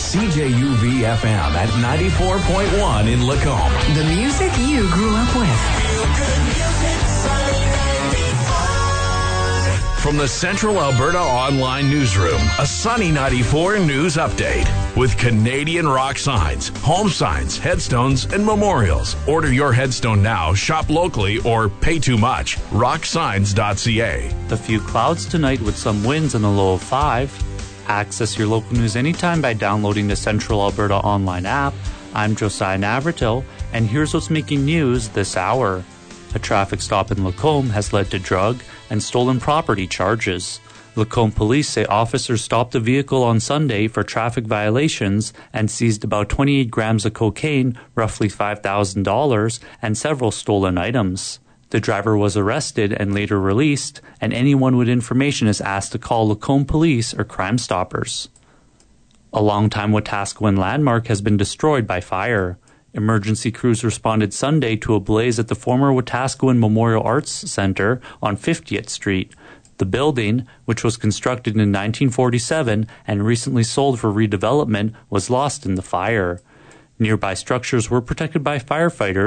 CJUV-FM at 94.1 in Lacombe. The music you grew up with. From the Central Alberta Online Newsroom, a Sunny 94 news update with Canadian Rock Signs, home signs, headstones, and memorials. Order your headstone now, shop locally, or pay too much. rocksigns.ca. A few clouds tonight with some winds and a low of 5. Access your local news anytime by downloading the Central Alberta Online app. I'm Josiah Navratil, and here's what's making news this hour. A traffic stop in Lacombe has led to drug and stolen property charges. Lacombe police say officers stopped a vehicle on Sunday for traffic violations and seized about 28 grams of cocaine, roughly $5,000, and several stolen items. The driver was arrested and later released, and anyone with information is asked to call Lacombe Police or Crime Stoppers. A longtime Wetaskiwin landmark has been destroyed by fire. Emergency crews responded Sunday to a blaze at the former Wetaskiwin Memorial Arts Center on 50th Street. The building, which was constructed in 1947 and recently sold for redevelopment, was lost in the fire. Nearby structures were protected by firefighters